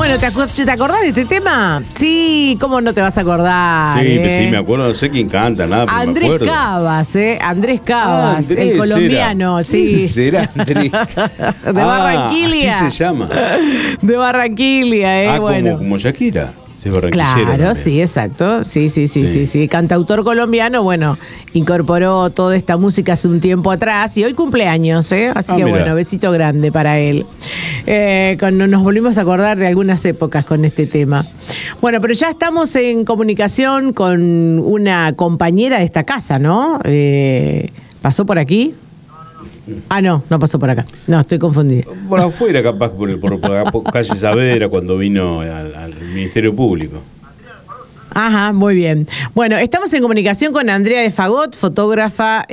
Bueno, ¿te acordás de este tema? Sí, ¿cómo no te vas a acordar? Sí, sí, me acuerdo, no sé quién canta, nada, pero Andrés me acuerdo. Cabas, Andrés Cabas, Andrés, el colombiano, ¿Quién sí. será Andrés? De Barranquilla. Así se llama. De Barranquilla, bueno. Como Shakira. Sí, Claro, sí, exacto. Sí. Cantautor colombiano, bueno, incorporó toda esta música hace un tiempo atrás y hoy cumpleaños, así que mira. bueno, besito grande para él. Cuando nos volvimos a acordar de algunas épocas con este tema. Bueno, pero ya estamos en comunicación con una compañera de esta casa, ¿no? ¿Pasó por aquí? Ah, no pasó por acá. No, estoy confundida. Por afuera, capaz, por calle Saavedra, cuando vino al Ministerio Público. Ajá, muy bien. Bueno, estamos en comunicación con Andrea de Fagot, fotógrafa,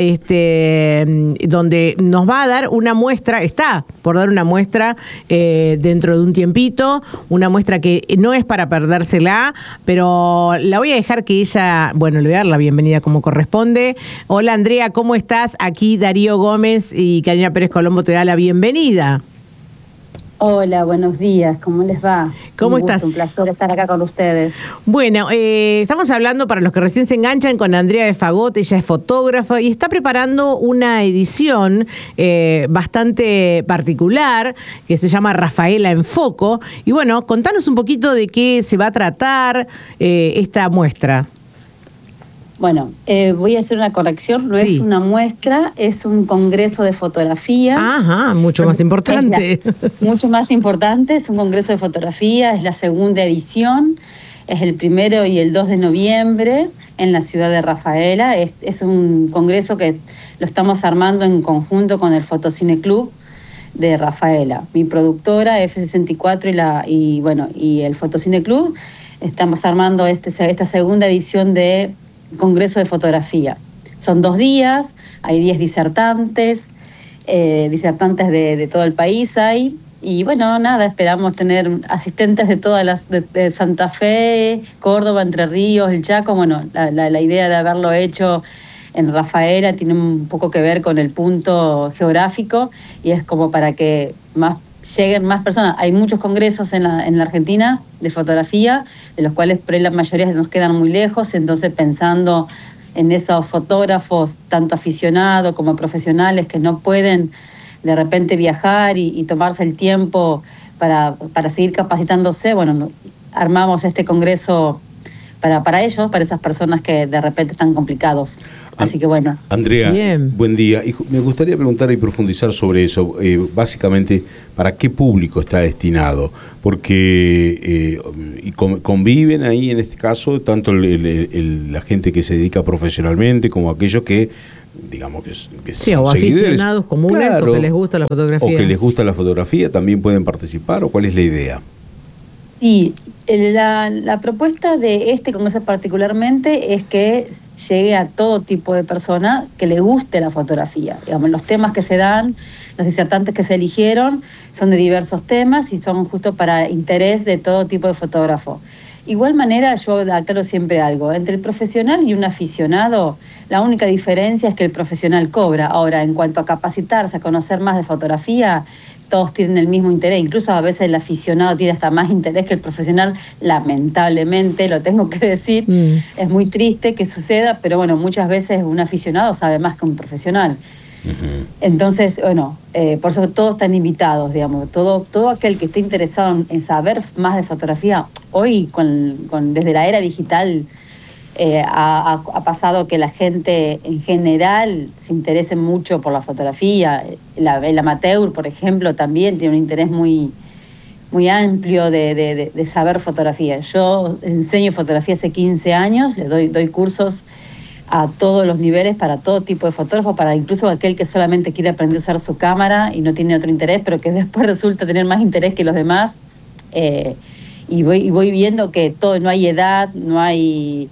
donde nos va a dar una muestra, está por dar una muestra dentro de un tiempito, una muestra que no es para perdérsela, pero la voy a dejar que ella, bueno, le voy a dar la bienvenida como corresponde. Hola Andrea, ¿cómo estás? Aquí Darío Gómez y Karina Pérez Colombo te da la bienvenida. Hola, buenos días, ¿cómo les va? ¿Cómo estás? Un placer estar acá con ustedes. Bueno, estamos hablando, para los que recién se enganchan, con Andrea de Fagot. Ella es fotógrafa y está preparando una edición bastante particular que se llama Rafaela en Foco. Y bueno, contanos un poquito de qué se va a tratar esta muestra. Bueno, voy a hacer una corrección, no Sí. es una muestra, es un congreso de fotografía. Ajá, mucho más importante. Mucho más importante, es un congreso de fotografía, es la segunda edición, es el 1 y el 2 de noviembre en la ciudad de Rafaela. Es un congreso que lo estamos armando en conjunto con el Fotocine Club de Rafaela. Mi productora, F64 y el Fotocine Club, estamos armando esta segunda edición de Congreso de Fotografía. Son 2 días, hay 10 disertantes de todo el país hay, y bueno, nada, esperamos tener asistentes de todas de Santa Fe, Córdoba, Entre Ríos, el Chaco. Bueno, la idea de haberlo hecho en Rafaela tiene un poco que ver con el punto geográfico y es como para que lleguen más personas. Hay muchos congresos en la Argentina de fotografía, de los cuales por ahí la mayoría nos quedan muy lejos, entonces pensando en esos fotógrafos, tanto aficionados como profesionales, que no pueden de repente viajar y tomarse el tiempo para seguir capacitándose, bueno, armamos este congreso para ellos, para esas personas que de repente están complicados. Así que bueno. Andrea, Bien. Buen día. Y me gustaría preguntar y profundizar sobre eso. Básicamente, ¿para qué público está destinado? Porque conviven ahí, en este caso, tanto la gente que se dedica profesionalmente como aquellos que, digamos, que Sí, son o seguidores. aficionados comunes, Claro, o que les gusta la fotografía. O que les gusta la fotografía, también pueden participar, ¿o cuál es la idea? Sí, la propuesta de este congreso particularmente es que llegue a todo tipo de persona que le guste la fotografía. Digamos, los temas que se dan, los disertantes que se eligieron son de diversos temas y son justo para interés de todo tipo de fotógrafo. Igual manera, yo aclaro siempre algo, entre el profesional y un aficionado, la única diferencia es que el profesional cobra. Ahora, en cuanto a capacitarse, a conocer más de fotografía, todos tienen el mismo interés, incluso a veces el aficionado tiene hasta más interés que el profesional, lamentablemente, lo tengo que decir, es muy triste que suceda, pero bueno, muchas veces un aficionado sabe más que un profesional. Uh-huh. Entonces, bueno, por eso todos están invitados, digamos, todo aquel que esté interesado en saber más de fotografía, hoy desde la era digital, ha pasado que la gente en general se interese mucho por la fotografía. El amateur, por ejemplo, también tiene un interés muy, muy amplio de saber fotografía. Yo enseño fotografía hace 15 años, le doy cursos a todos los niveles para todo tipo de fotógrafo, para incluso aquel que solamente quiere aprender a usar su cámara y no tiene otro interés, pero que después resulta tener más interés que los demás. Y voy viendo que no hay edad, no hay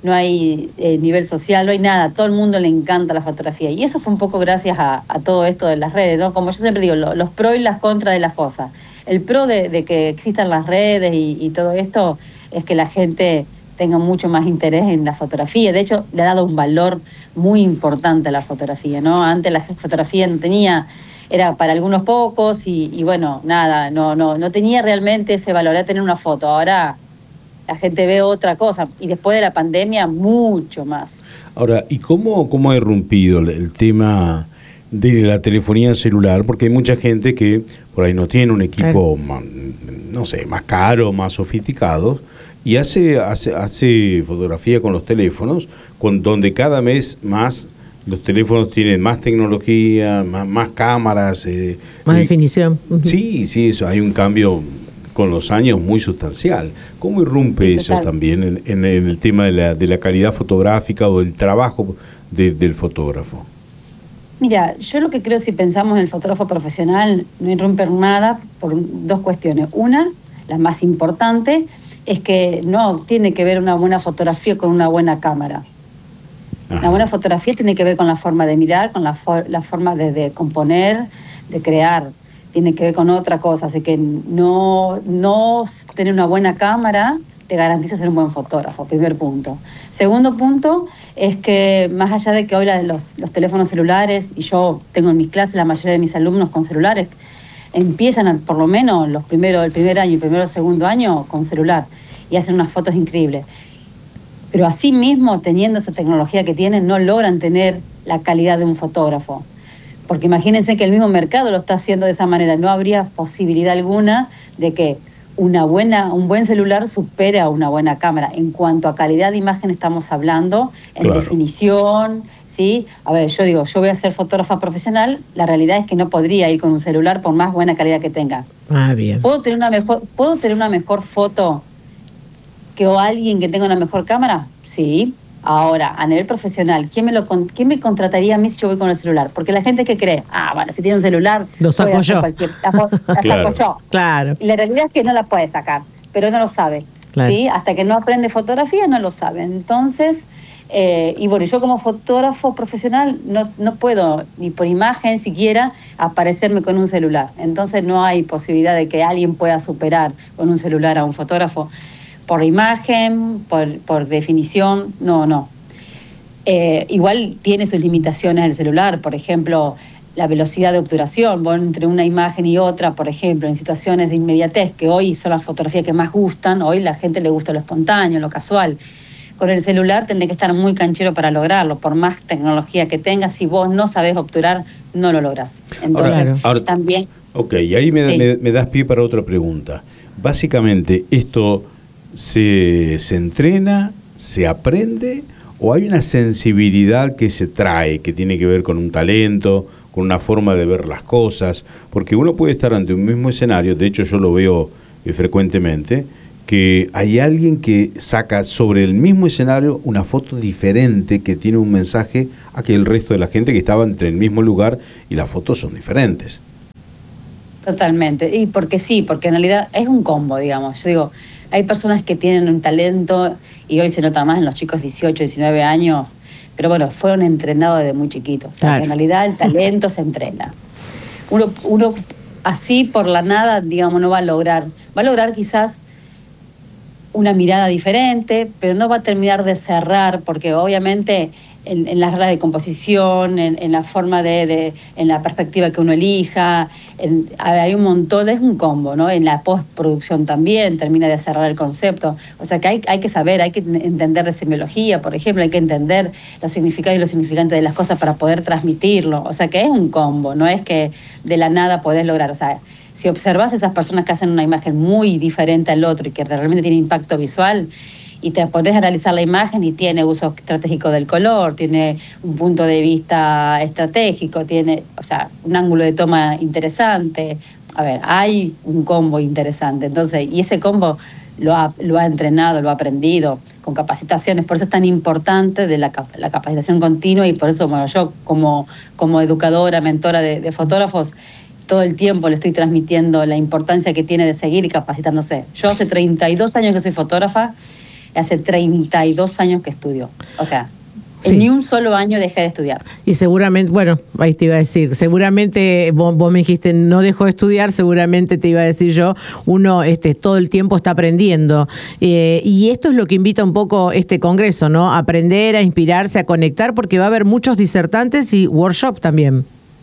nivel social, no hay nada, a todo el mundo le encanta la fotografía. Y eso fue un poco gracias a todo esto de las redes, ¿no? Como yo siempre digo, los pros y las contras de las cosas. El pro de que existan las redes y todo esto es que la gente tenga mucho más interés en la fotografía. De hecho, le ha dado un valor muy importante a la fotografía, ¿no? Antes la fotografía no tenía era para algunos pocos y bueno, nada, no tenía realmente ese valor de tener una foto. Ahora la gente ve otra cosa y después de la pandemia mucho más. Ahora, ¿y cómo ha irrumpido el tema de la telefonía celular? Porque hay mucha gente que por ahí no tiene un equipo, no sé, más caro, más sofisticado, y hace fotografía con los teléfonos, donde cada vez más los teléfonos tienen más tecnología, más cámaras. Más definición. Sí, eso, hay un cambio con los años muy sustancial. ¿Cómo irrumpe eso también en el tema de la calidad fotográfica o del trabajo del fotógrafo? Mira, yo lo que creo, si pensamos en el fotógrafo profesional, no irrumpe nada por dos cuestiones. Una, la más importante, es que no tiene que ver una buena fotografía con una buena cámara. Ajá. Una buena fotografía tiene que ver con la forma de mirar, con la forma de componer, de crear. Tiene que ver con otra cosa. Así que no tener una buena cámara te garantiza ser un buen fotógrafo, primer punto. Segundo punto es que más allá de que hoy los teléfonos celulares, y yo tengo en mis clases la mayoría de mis alumnos con celulares, empiezan por lo menos el primer año, el primero o segundo año con celular y hacen unas fotos increíbles. Pero así mismo, teniendo esa tecnología que tienen, no logran tener la calidad de un fotógrafo. Porque imagínense que el mismo mercado lo está haciendo de esa manera. No habría posibilidad alguna de que un buen celular supere a una buena cámara. En cuanto a calidad de imagen estamos hablando, en definición, ¿sí? A ver, yo voy a ser fotógrafa profesional, la realidad es que no podría ir con un celular por más buena calidad que tenga. Bien. ¿Puedo tener una mejor foto que alguien que tenga una mejor cámara? Sí. Ahora, a nivel profesional, ¿quién me contrataría a mí si yo voy con el celular? Porque la gente que cree, bueno, si tiene un celular, lo saco yo. La saco yo. Claro. Y la realidad es que no la puede sacar, pero no lo sabe. Claro. ¿Sí? Hasta que no aprende fotografía, no lo sabe. Entonces, y bueno, yo como fotógrafo profesional no puedo, ni por imagen siquiera, aparecerme con un celular. Entonces no hay posibilidad de que alguien pueda superar con un celular a un fotógrafo. Por imagen, por definición, no. Igual tiene sus limitaciones el celular, por ejemplo, la velocidad de obturación, entre una imagen y otra, por ejemplo, en situaciones de inmediatez, que hoy son las fotografías que más gustan, hoy la gente le gusta lo espontáneo, lo casual. Con el celular tendré que estar muy canchero para lograrlo, por más tecnología que tengas, si vos no sabés obturar, no lo lográs. Entonces, ahora, también... Ok, y ahí me das pie para otra pregunta. Básicamente, esto... ¿Se entrena, se aprende o hay una sensibilidad que se trae, que tiene que ver con un talento, con una forma de ver las cosas? Porque uno puede estar ante un mismo escenario, de hecho yo lo veo frecuentemente, que hay alguien que saca sobre el mismo escenario una foto diferente que tiene un mensaje a que el resto de la gente que estaba entre el mismo lugar y las fotos son diferentes. Totalmente, y porque en realidad es un combo, digamos. Yo digo, hay personas que tienen un talento y hoy se nota más en los chicos 18, 19 años, pero bueno, fueron entrenados desde muy chiquitos. O sea, que en realidad el talento se entrena. Uno así por la nada, digamos, no va a lograr quizás una mirada diferente, pero no va a terminar de cerrar, porque obviamente en las reglas de composición, en la forma en la perspectiva que uno elija, hay un montón, es un combo, ¿no? En la postproducción también termina de cerrar el concepto. O sea que hay que saber, hay que entender de semiología, por ejemplo, hay que entender los significados y los significantes de las cosas para poder transmitirlo. O sea que es un combo, no es que de la nada podés lograr. O sea, si observas esas personas que hacen una imagen muy diferente al otro y que realmente tiene impacto visual, y te pones a analizar la imagen y tiene uso estratégico del color, tiene un punto de vista estratégico, tiene, o sea, un ángulo de toma interesante. A ver, hay un combo interesante. Entonces, y ese combo lo ha entrenado, lo ha aprendido con capacitaciones. Por eso es tan importante de la capacitación continua y por eso, bueno, yo como educadora, mentora de fotógrafos, todo el tiempo le estoy transmitiendo la importancia que tiene de seguir capacitándose. Yo hace 32 años que soy fotógrafa, hace 32 años que estudio. O sea, en ni un solo año dejé de estudiar. Y seguramente, bueno, ahí te iba a decir, seguramente vos me dijiste no dejó de estudiar, seguramente te iba a decir yo, uno todo el tiempo está aprendiendo. Y esto es lo que invita un poco este congreso, ¿no? A aprender, a inspirarse, a conectar, porque va a haber muchos disertantes y workshop también.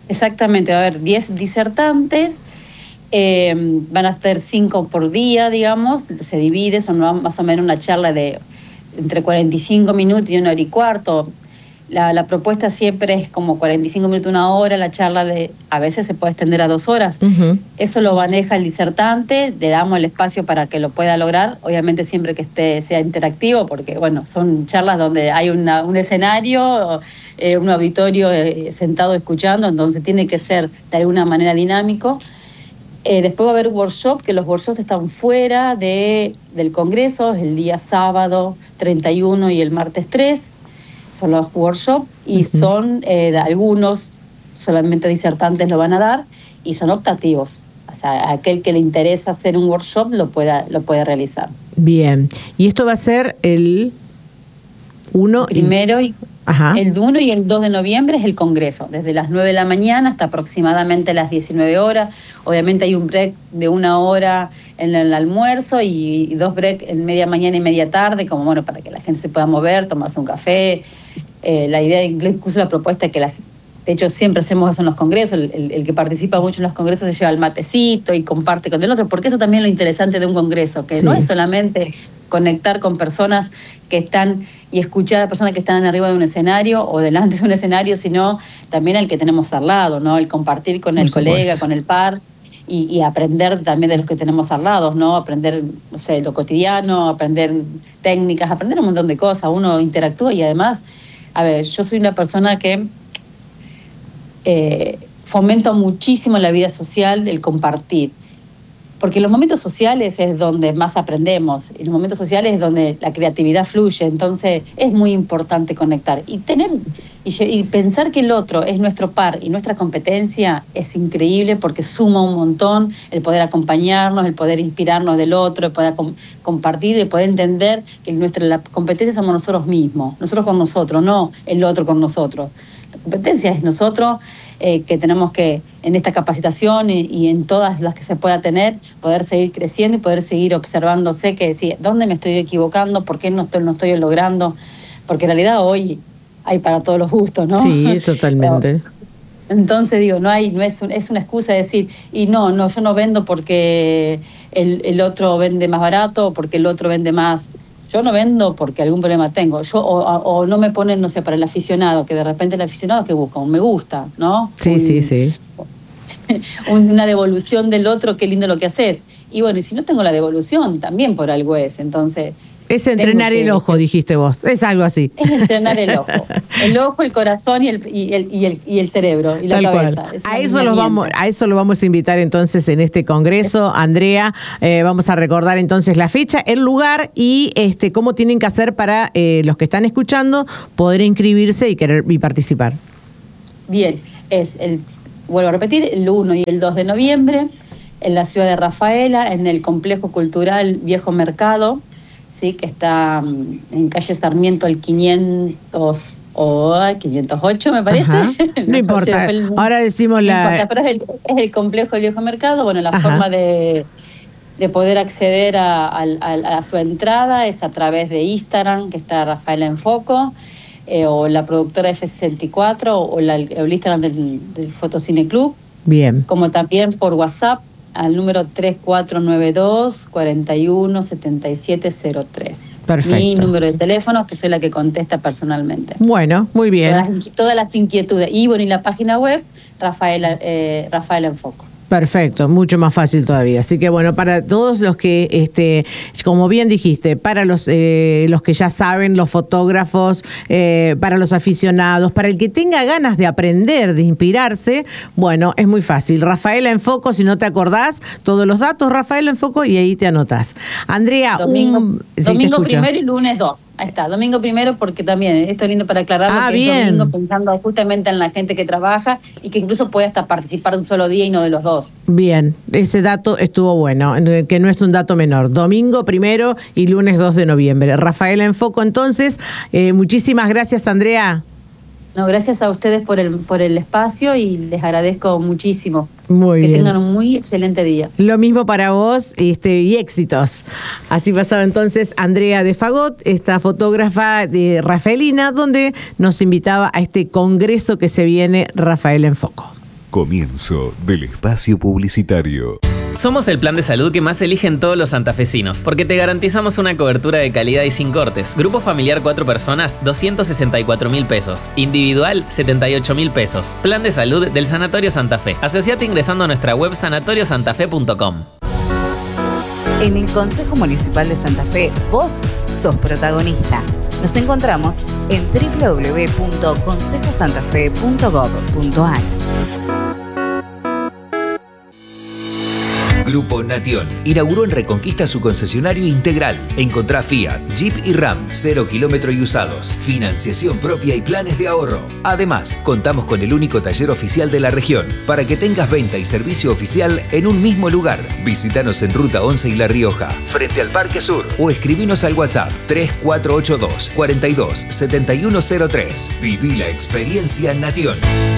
Exactamente, va a haber 10 disertantes, van a ser 5 por día, digamos, se divide, son más o menos una charla de entre 45 minutos y 1 hora y cuarto. La propuesta siempre es como 45 minutos, 1 hora, la charla a veces se puede extender a 2 horas. Uh-huh. Eso lo maneja el disertante, le damos el espacio para que lo pueda lograr, obviamente siempre que sea interactivo, porque bueno, son charlas donde hay un escenario, un auditorio sentado escuchando, entonces tiene que ser de alguna manera dinámico. Después va a haber workshop, que los workshops están fuera del Congreso, el día sábado 31 y el martes 3, son los workshops, y son de algunos, solamente disertantes lo van a dar, y son optativos. O sea, aquel que le interesa hacer un workshop lo puede realizar. Bien, y esto va a ser el 1 primero y el 1 y el 2 de noviembre es el Congreso, desde las 9 de la mañana hasta aproximadamente las 19 horas. Obviamente hay un break de 1 hora en el almuerzo y 2 breaks en media mañana y media tarde, como bueno, para que la gente se pueda mover, tomarse un café. La idea, incluso la propuesta es que de hecho siempre hacemos eso en los congresos, el que participa mucho en los congresos se lleva el matecito y comparte con el otro, porque eso también es lo interesante de un congreso, que no es solamente conectar con personas que están y escuchar a personas que están arriba de un escenario o delante de un escenario, sino también el que tenemos al lado, ¿no? El compartir con el colega, con el par, y aprender también de los que tenemos al lado, ¿no? Aprender, no sé, lo cotidiano, aprender técnicas, aprender un montón de cosas. Uno interactúa y además, a ver, yo soy una persona que fomento muchísimo la vida social, el compartir. Porque en los momentos sociales es donde más aprendemos, en los momentos sociales es donde la creatividad fluye, entonces es muy importante conectar. Y pensar que el otro es nuestro par y nuestra competencia es increíble porque suma un montón el poder acompañarnos, el poder inspirarnos del otro, el poder compartir, el poder entender que la competencia somos nosotros mismos, nosotros con nosotros, no el otro con nosotros. La competencia es nosotros, que tenemos que, en esta capacitación y en todas las que se pueda tener, poder seguir creciendo y poder seguir observándose que sí, dónde me estoy equivocando, por qué no estoy logrando, porque en realidad hoy hay para todos los gustos, ¿no? Sí, totalmente. Entonces digo, es una excusa de decir, y no, yo no vendo porque el otro vende más barato, porque el otro vende más. Yo no vendo porque algún problema tengo. O no me ponen, no sé, para el aficionado, que de repente el aficionado que busca, un me gusta, ¿no? Sí. Una devolución del otro, qué lindo lo que haces. Y bueno, y si no tengo la devolución, también por algo es. Entonces, es entrenar el ojo, dijiste vos. Es algo así. Es entrenar el ojo. El ojo, el corazón y el cerebro y la cabeza. A eso lo vamos a invitar entonces en este congreso, Andrea. Vamos a recordar entonces la fecha, el lugar y cómo tienen que hacer para los que están escuchando poder inscribirse y participar. Bien, vuelvo a repetir, el 1 y el 2 de noviembre en la ciudad de Rafaela, en el Complejo Cultural Viejo Mercado, ¿sí? Que está en calle Sarmiento el 508, me parece. No importa, ahora decimos pero es el Complejo Viejo Mercado. Bueno, la forma de poder acceder a su entrada es a través de Instagram, que está Rafaela en Foco, o la productora F64, o el Instagram del Fotocine Club. Bien. Como también por WhatsApp al número 3492-417703. Perfecto. Mi número de teléfono, que soy la que contesta personalmente. Bueno, muy bien. Todas las inquietudes. Y bueno, y la página web, Rafaela en Foco. Perfecto, mucho más fácil todavía. Así que bueno, para todos los que, como bien dijiste, para los que ya saben, los fotógrafos, para los aficionados, para el que tenga ganas de aprender, de inspirarse, bueno, es muy fácil. Rafaela en Foco, si no te acordás, todos los datos, Rafaela en Foco, y ahí te anotás. Andrea, domingo primero y lunes 2. Ahí está, domingo primero, porque también esto es lindo para aclararlo, que bien. Es domingo pensando justamente en la gente que trabaja y que incluso puede hasta participar de un solo día y no de los dos. Bien, ese dato estuvo bueno, que no es un dato menor. Domingo primero y lunes 2 de noviembre. Rafaela en Foco, entonces, muchísimas gracias, Andrea. No, gracias a ustedes por el espacio y les agradezco muchísimo. Muy bien. Que tengan un muy excelente día. Lo mismo para vos y éxitos. Así pasaba entonces Andrea de Fagot, esta fotógrafa de Rafaelina, donde nos invitaba a este congreso que se viene, Rafaela en Foco. Comienzo del espacio publicitario. Somos el plan de salud que más eligen todos los santafesinos, porque te garantizamos una cobertura de calidad y sin cortes. Grupo familiar 4 personas, 264.000 pesos. Individual, 78.000 pesos. Plan de salud del Sanatorio Santa Fe. Asociate ingresando a nuestra web sanatoriosantafe.com. En el Consejo Municipal de Santa Fe, vos sos protagonista. Nos encontramos en www.consejosantafe.gov.ar. Grupo Nation inauguró en Reconquista su concesionario integral. Encontrá Fiat, Jeep y Ram, 0 kilómetro y usados, financiación propia y planes de ahorro. Además, contamos con el único taller oficial de la región para que tengas venta y servicio oficial en un mismo lugar. Visítanos en Ruta 11 y La Rioja, frente al Parque Sur, o escribinos al WhatsApp 3482 42 7103. Viví la experiencia Nation.